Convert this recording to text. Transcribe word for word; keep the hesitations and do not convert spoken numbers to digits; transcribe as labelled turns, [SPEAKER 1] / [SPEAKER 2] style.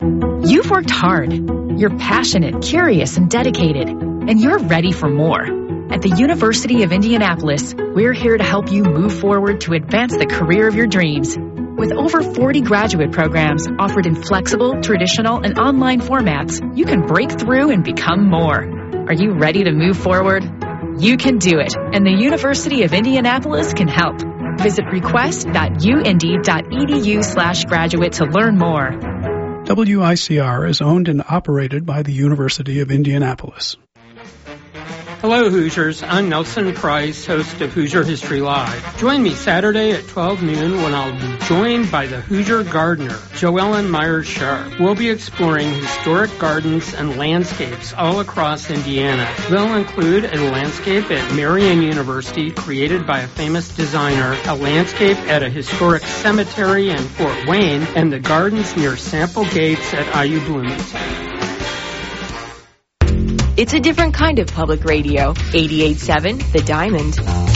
[SPEAKER 1] You've worked hard. You're passionate, curious, and dedicated, and you're ready for more. At the University of Indianapolis, we're here to help you move forward to advance the career of your dreams. With over forty graduate programs offered in flexible, traditional, and online formats, you can break through and become more. Are you ready to move forward? You can do it, and the University of Indianapolis can help. Visit request.uindy.edu slash graduate to learn more.
[SPEAKER 2] W I C R is owned and operated by the University of Indianapolis.
[SPEAKER 3] Hello, Hoosiers. I'm Nelson Price, host of Hoosier History Live. Join me Saturday at twelve noon when I'll be joined by the Hoosier gardener, Joellen Myers-Sharp. We'll be exploring historic gardens and landscapes all across Indiana. They'll include a landscape at Marian University created by a famous designer, a landscape at a historic cemetery in Fort Wayne, and the gardens near Sample Gates at I U Bloomington.
[SPEAKER 4] It's a different kind of public radio. eighty-eight point seven The Diamond.